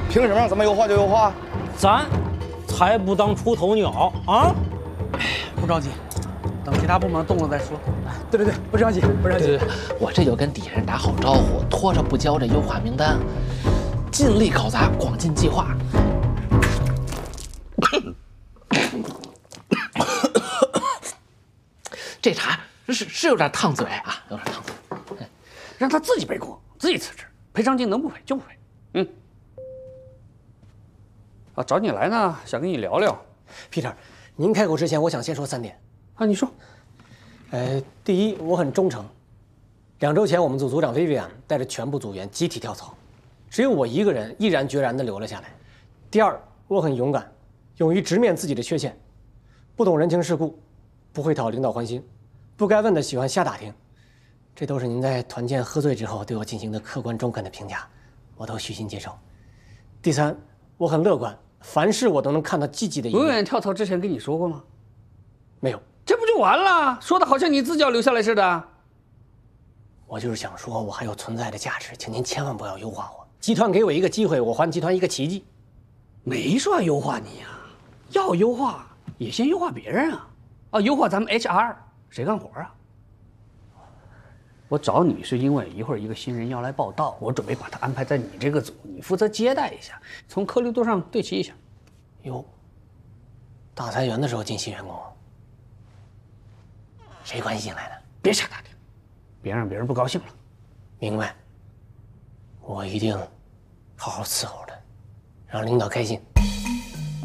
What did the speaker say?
凭什么咱们优化就优化？ 咱才不当出头鸟啊！ 不着急，等其他部门动了再说。 对，不着急，不着急。 对，我这就跟底下人打好招呼，拖着不交这优化名单，尽力搞砸，广进计划。这茶是有点烫嘴啊，有点烫嘴。 让他自己背锅，自己辞职，赔偿金能不赔就不赔。找你来呢，想跟你聊聊。 Peter， 您开口之前，我想先说3点。 啊，你说。 第一，我很忠诚。2周前，我们组组长 Vivian 带着全部组员集体跳槽，只有我一个人毅然决然地留了下来。第二，我很勇敢，勇于直面自己的缺陷，不懂人情世故，不会讨领导欢心，不该问的喜欢瞎打听。这都是您在团建喝醉之后对我进行的客观中肯的评价，我都虚心接受。第三，我很乐观，凡事我都能看到积极的一面。 文远跳槽之前跟你说过吗？ 没有， 这不就完了？说的好像你自己要留下来似的。 我就是想说，我还有存在的价值，请您千万不要优化我。集团给我一个机会，我还集团一个奇迹。 没说优化你呀，要优化也先优化别人啊！优化咱们 HR， 谁干活啊？我找你是因为一会儿一个新人要来报道，我准备把他安排在你这个组，你负责接待一下，从颗粒度上对齐一下。 哟，大裁员的时候进新员工，谁关系进来的？ 别瞎打听，别让别人不高兴了。 明白，我一定好好伺候他，让领导开心。